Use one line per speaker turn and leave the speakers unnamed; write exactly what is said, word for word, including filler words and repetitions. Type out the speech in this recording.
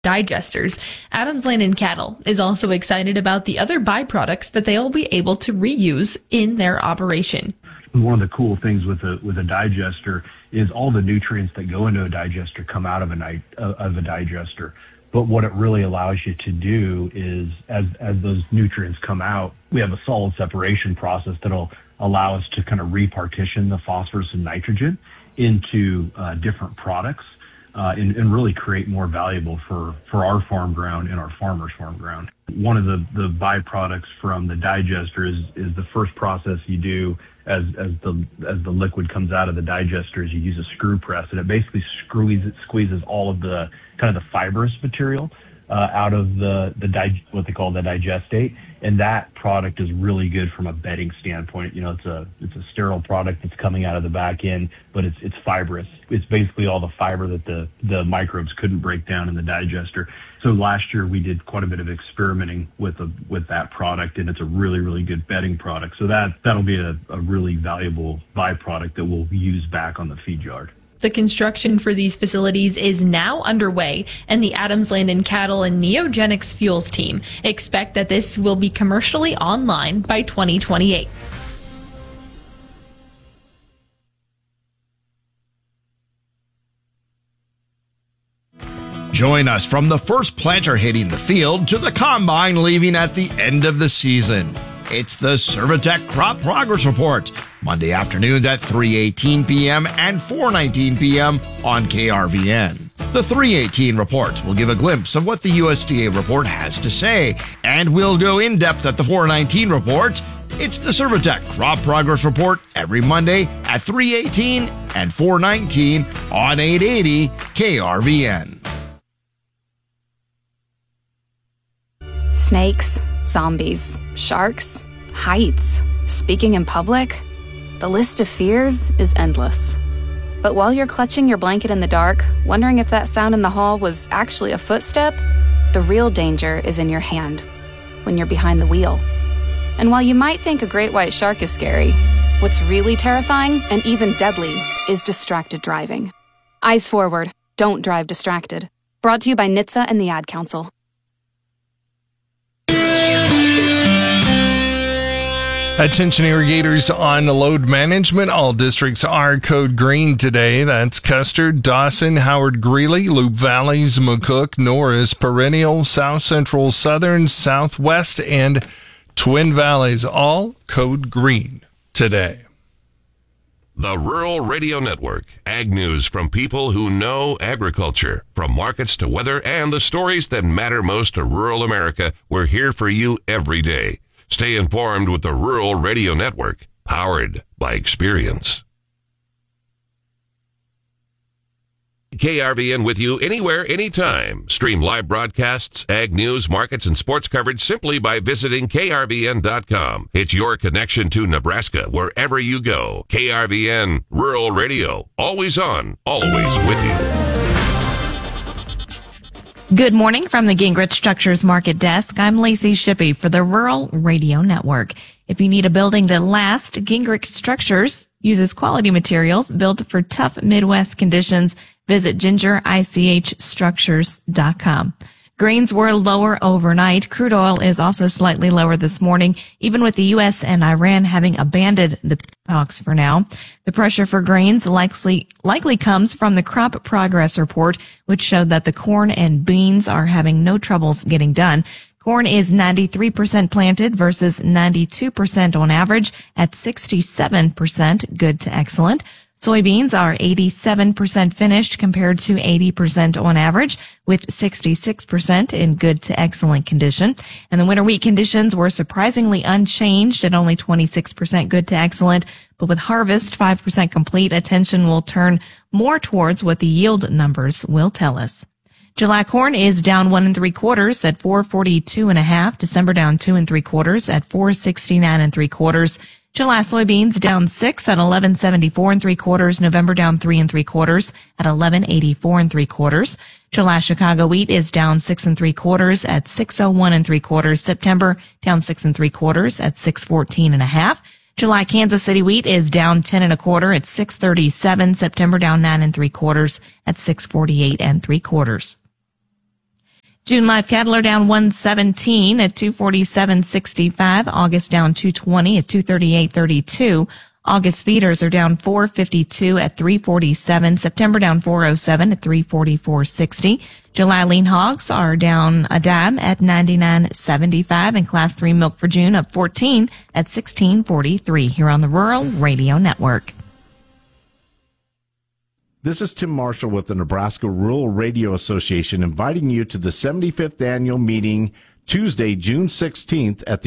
digesters. Adams Land and Cattle is also excited about the other byproducts that they'll be able to reuse in their operation.
One of the cool things with a with a digester is all the nutrients that go into a digester come out of a ni- of a digester. But what it really allows you to do is, as as those nutrients come out, we have a solid separation process that'll allow us to kind of repartition the phosphorus and nitrogen into uh, different products. Uh, and, and really create more valuable for, for our farm ground and our farmers' farm ground. One of the, the byproducts from the digester is, is the first process you do as, as the as the liquid comes out of the digester is you use a screw press, and it basically squeezes, squeezes all of the kind of the fibrous material uh, out of the, the dig, what they call the digestate. And that product is really good from a bedding standpoint. You know, it's a it's a sterile product that's coming out of the back end, but it's it's fibrous. It's basically all the fiber that the, the microbes couldn't break down in the digester. So last year we did quite a bit of experimenting with a, with that product, and it's a really, really good bedding product. So that, that'll be a, a really valuable byproduct that we'll use back on the feed yard.
The construction for these facilities is now underway, and the Adams Land and Cattle and Neogenics Fuels team expect that this will be commercially online by twenty twenty-eight.
Join us from the first planter hitting the field to the combine leaving at the end of the season. It's the Servitech Crop Progress Report, Monday afternoons at three eighteen p.m. and four nineteen p.m. on K R V N. The three eighteen report will give a glimpse of what the U S D A report has to say, and we'll go in depth at the four nineteen report. It's the Servitech Crop Progress Report every Monday at three eighteen and four nineteen on eight eighty K R V N.
Snakes, zombies, sharks, heights, speaking in public. The list of fears is endless. But while you're clutching your blanket in the dark, wondering if that sound in the hall was actually a footstep, the real danger is in your hand, when you're behind the wheel. And while you might think a great white shark is scary, what's really terrifying and even deadly is distracted driving. Eyes forward, don't drive distracted. Brought to you by N H T S A and the Ad Council.
Attention irrigators on load management. All districts are code green today. That's Custer, Dawson, Howard Greeley, Loup Valleys, McCook, Norris, Perennial, South Central, Southern, Southwest, and Twin Valleys. All code green today.
The Rural Radio Network. Ag news from people who know agriculture. From markets to weather and the stories that matter most to rural America, we're here for you every day. Stay informed with the Rural Radio Network, powered by experience. K R V N with you anywhere, anytime. Stream live broadcasts, ag news, markets, and sports coverage simply by visiting K R V N dot com. It's your connection to Nebraska wherever you go. K R V N, Rural Radio, always on, always with you.
Good morning from the Gingrich Structures Market Desk. I'm Lacey Shippey for the Rural Radio Network. If you need a building that lasts, Gingrich Structures uses quality materials built for tough Midwest conditions. Visit ginger I C H structures dot com. Grains were lower overnight. Crude oil is also slightly lower this morning, even with the U S and Iran having abandoned the talks for now. The pressure for grains likely, likely comes from the crop progress report, which showed that the corn and beans are having no troubles getting done. Corn is ninety-three percent planted versus ninety-two percent on average at sixty-seven percent good to excellent. Soybeans are eighty-seven percent finished compared to eighty percent on average, with sixty-six percent in good to excellent condition. And the winter wheat conditions were surprisingly unchanged at only twenty-six percent good to excellent. But with harvest five percent complete, attention will turn more towards what the yield numbers will tell us. July corn is down one and three quarters at four forty-two and a half. December down two and three quarters at four sixty-nine and three quarters. July soybeans down six at eleven seventy-four and three quarters. November down three and three quarters at eleven eighty-four and three quarters. July Chicago wheat is down six and three quarters at six oh one and three quarters. September down six and three quarters at six fourteen and a half. July Kansas City wheat is down ten and a quarter at six thirty-seven. September down nine and three quarters at six forty-eight and three quarters. June live cattle are down one seventeen at two forty-seven sixty-five. August down two twenty at two thirty-eight thirty-two. August feeders are down four fifty-two at three forty-seven. September down four oh seven at three forty-four sixty. July lean hogs are down a dime at ninety-nine seventy-five, and class three milk for June up fourteen at sixteen forty-three here on the Rural Radio Network.
This is Tim Marshall with the Nebraska Rural Radio Association, inviting you to the seventy-fifth annual meeting Tuesday, June sixteenth at the